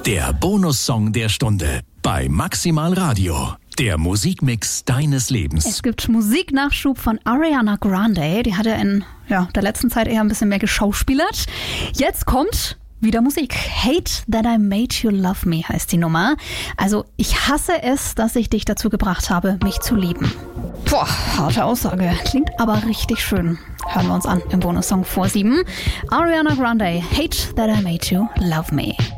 Der Bonussong der Stunde bei Maximal Radio. Der Musikmix deines Lebens. Es gibt Musiknachschub von Ariana Grande. Die hat ja in der letzten Zeit eher ein bisschen mehr geschauspielert. Jetzt kommt wieder Musik. Hate That I Made You Love Me heißt die Nummer. Also ich hasse es, dass ich dich dazu gebracht habe, mich zu lieben. Boah, harte Aussage. Klingt aber richtig schön. Hören wir uns an im Bonussong vor 7. Ariana Grande, Hate That I Made You Love Me.